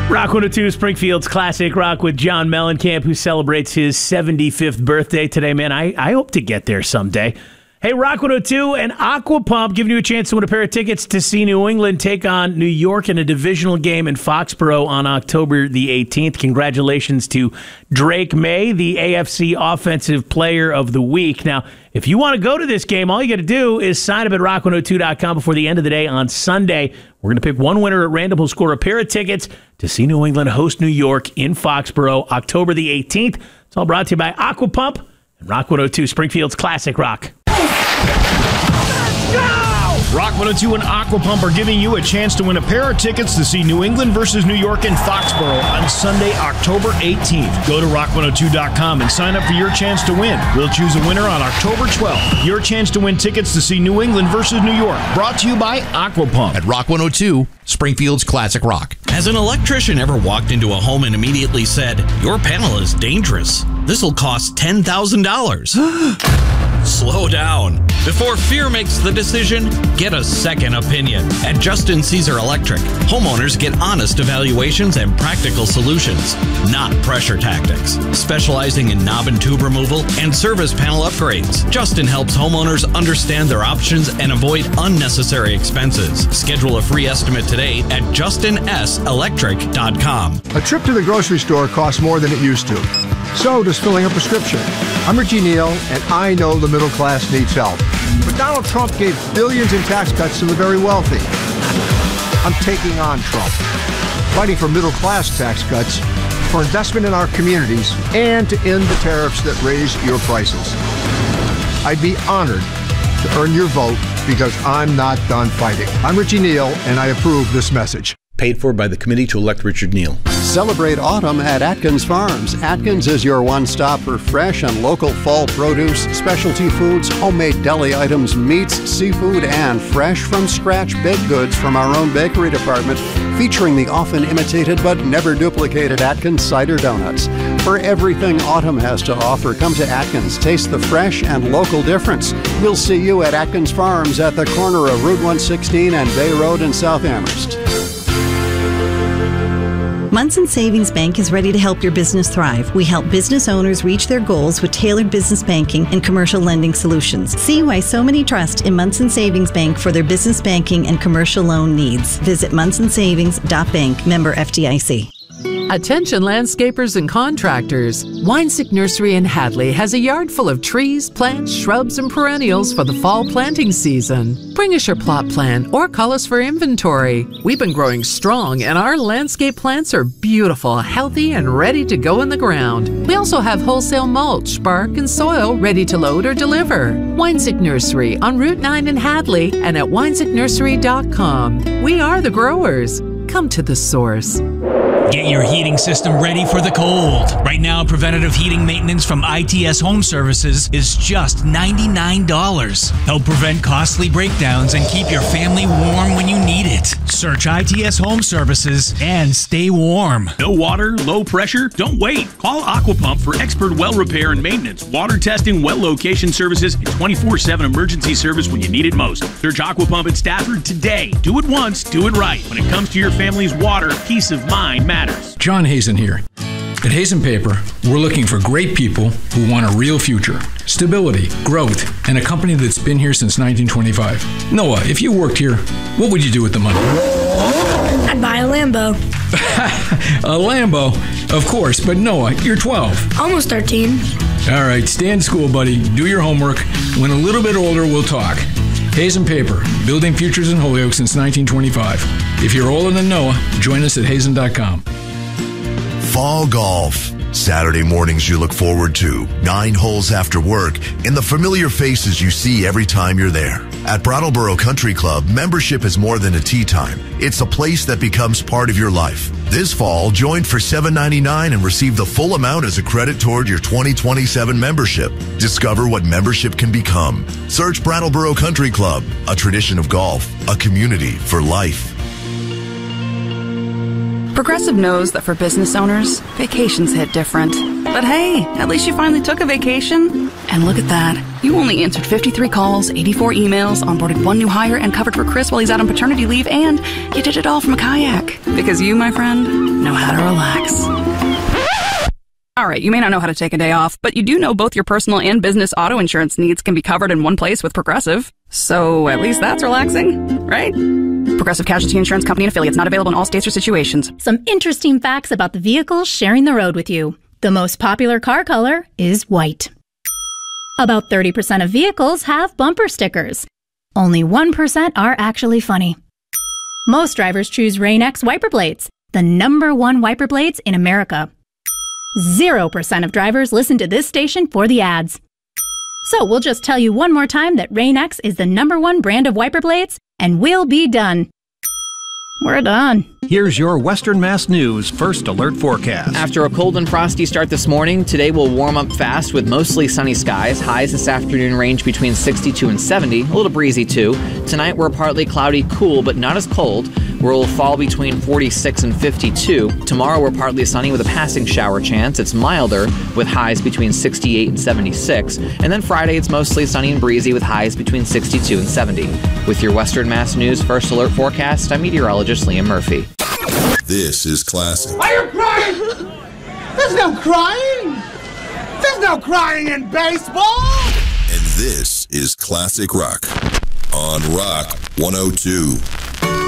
Rock 102, Springfield's Classic Rock with John Mellencamp, who celebrates his 75th birthday today. Man, I hope to get there someday. Hey, Rock 102 and Aqua Pump giving you a chance to win a pair of tickets to see New England take on New York in a divisional game in Foxborough on October the 18th. Congratulations to Drake May, the AFC Offensive Player of the Week. Now, if you want to go to this game, all you got to do is sign up at rock102.com before the end of the day on Sunday. We're going to pick one winner at random who'll score a pair of tickets to see New England host New York in Foxborough October the 18th. It's all brought to you by Aqua Pump and Rock 102, Springfield's Classic Rock. Rock 102 and Aqua Pump are giving you a chance to win a pair of tickets to see New England versus New York in Foxborough on Sunday, October 18th. Go to rock102.com and sign up for your chance to win. We'll choose a winner on October 12th. Your chance to win tickets to see New England versus New York. Brought to you by Aqua Pump. At Rock 102, Springfield's Classic Rock. Has an electrician ever walked into a home and immediately said, "Your panel is dangerous. This'll cost $10,000. Slow down. Before fear makes the decision, get a second opinion. At Justin Caesar Electric, homeowners get honest evaluations and practical solutions, not pressure tactics. Specializing in knob and tube removal and service panel upgrades, Justin helps homeowners understand their options and avoid unnecessary expenses. Schedule a free estimate today at JustinSElectric.com. A trip to the grocery store costs more than it used to. So does filling a prescription. I'm Richie Neal, and I know the middle class needs help. But Donald Trump gave billions in tax cuts to the very wealthy. I'm taking on Trump, fighting for middle class tax cuts, for investment in our communities, and to end the tariffs that raise your prices. I'd be honored to earn your vote because I'm not done fighting. I'm Richie Neal, and I approve this message. Paid for by the committee to elect Richard Neal. Celebrate autumn at Atkins Farms. Atkins is your one-stop for fresh and local fall produce, specialty foods, homemade deli items, meats, seafood, and fresh from scratch baked goods from our own bakery department, featuring the often imitated but never duplicated Atkins cider donuts. For everything autumn has to offer, come to Atkins. Taste the fresh and local difference. We'll see you at Atkins Farms at the corner of Route 116 and Bay Road in South Amherst. Munson Savings Bank is ready to help your business thrive. We help business owners reach their goals with tailored business banking and commercial lending solutions. See why so many trust in Munson Savings Bank for their business banking and commercial loan needs. Visit munsonsavings.bank, member FDIC. Attention landscapers and contractors. Winesick Nursery in Hadley has a yard full of trees, plants, shrubs, and perennials for the fall planting season. Bring us your plot plan or call us for inventory. We've been growing strong and our landscape plants are beautiful, healthy, and ready to go in the ground. We also have wholesale mulch, bark, and soil ready to load or deliver. Winesick Nursery on Route 9 in Hadley and at winesicknursery.com. We are the growers. Come to the source. Get your heating system ready for the cold. Right now, preventative heating maintenance from ITS Home Services is just $99. Help prevent costly breakdowns and keep your family warm when you need it. Search ITS Home Services and stay warm. No water, low pressure? Don't wait. Call Aqua Pump for expert well repair and maintenance, water testing, well location services, and 24/7 emergency service when you need it most. Search Aqua Pump in Stafford today. Do it once, do it right. When it comes to your family's water, peace of mind matters. John Hazen here. At Hazen Paper, we're looking for great people who want a real future, stability, growth, and a company that's been here since 1925. Noah, if you worked here, what would you do with the money? I'd buy a Lambo. A Lambo? Of course, but Noah, you're 12. Almost 13. All right, stay in school, buddy. Do your homework. When a little bit older, we'll talk. Hazen Paper, building futures in Holyoke since 1925. If you're older than Noah, join us at hazen.com. Fall golf. Saturday mornings you look forward to, 9 holes after work, and the familiar faces you see every time you're there. At Brattleboro Country Club, membership is more than a tee time. It's a place that becomes part of your life. This fall, join for $7.99 and receive the full amount as a credit toward your 2027 membership. Discover what membership can become. Search Brattleboro Country Club, a tradition of golf, a community for life. Progressive knows that for business owners, vacations hit different. But hey, at least you finally took a vacation. And look at that. You only answered 53 calls, 84 emails, onboarded 1 new hire, and covered for Chris while he's out on paternity leave, and you did it all from a kayak. Because you, my friend, know how to relax. All right, you may not know how to take a day off, but you do know both your personal and business auto insurance needs can be covered in one place with Progressive. So at least that's relaxing, right? Progressive Casualty Insurance Company and Affiliates, not available in all states or situations. Some interesting facts about the vehicles sharing the road with you. The most popular car color is white. About 30% of vehicles have bumper stickers. Only 1% are actually funny. Most drivers choose Rain-X wiper blades, the #1 wiper blades in America. 0% of drivers listen to this station for the ads. So we'll just tell you one more time that Rain-X is the #1 brand of wiper blades, and we'll be done. We're done. Here's your Western Mass News First Alert forecast. After a cold and frosty start this morning, today will warm up fast with mostly sunny skies. Highs this afternoon range between 62 and 70, a little breezy too. Tonight we're partly cloudy, cool, but not as cold. We'll fall between 46 and 52. Tomorrow we're partly sunny with a passing shower chance. It's milder with highs between 68 and 76. And then Friday it's mostly sunny and breezy with highs between 62 and 70. With your Western Mass News First Alert forecast, I'm meteorologist Liam Murphy. This is classic. Are you crying? There's no crying. There's no crying in baseball. And this is Classic Rock on Rock 102.